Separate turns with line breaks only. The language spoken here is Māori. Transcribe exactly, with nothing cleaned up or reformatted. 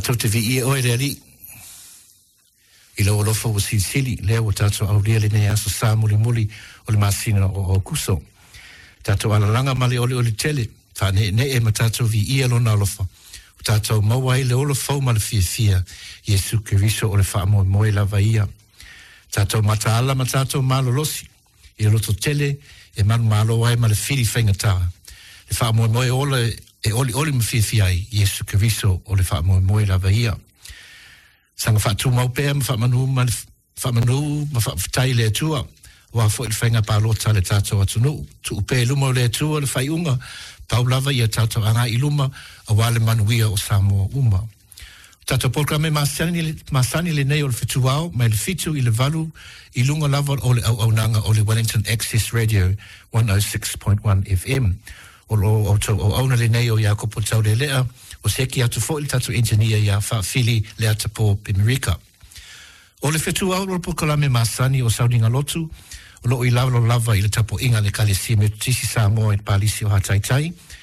Tātou te vi i oe rea li. I lo olofa o sili lea o tātou au rea le nei aso sā muli muli o le masina o o kuso. Tātou alalanga male ole ole tele. Tā ne, ne e ma tātou vi i alona alofa. O tātou mawai le olofa o male fia fia. Yesu Keriso o le wha moe moe lava ia. Tātou mata ala ma tātou malo losi. I roto tele e manu malo wai ma le whiri whaingatā. Le wha moe moe ole e oli oli ma fia fia ai. Yesu Keriso o le wha moe moe lava ia. Sanga whatu mau pēr, ma whamanu, ma whamanu, ma whatai le atua. Wa fo il whainga pālota le tātou atunu. Tu upe luma o le atua le whaiunga. Pau lava ia tātou anga i luma a wale manuia o Samoa uma. Tātou programe masani le nei o le fitu au, mai le fitu i le valu i lunga lava o le au au nanga o le Wellington Access Radio one oh six point one F M. O lo o tau o auna le nei o Iakopo tau le lea. O seki atu fo il tatu engineer ia whaafili le atapo Pimerika. O le whetu au lo po kalame masani o sauninga lotu, o lo i lava lo lava i le tapo inga le kale si me tisi Samoa i palisi o hataitai,